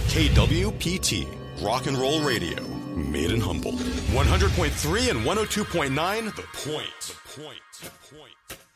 KWPT, Rock and Roll Radio, made in Humboldt. 100.3 and 102.9, The Point.